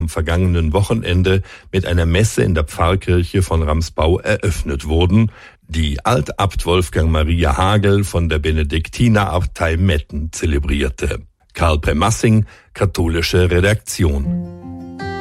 am vergangenen Wochenende mit einer Messe in der Pfarrkirche von Ramsbau eröffnet wurden, die Altabt Wolfgang Maria Hagel von der Benediktinerabtei Metten zelebrierte. Karl Premassing, katholische Redaktion.